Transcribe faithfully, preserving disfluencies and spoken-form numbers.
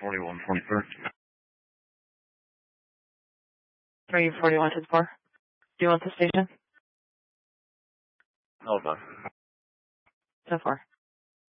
forty-one twenty-four. three forty-one to the four. Do you want the station? Hold on. So far.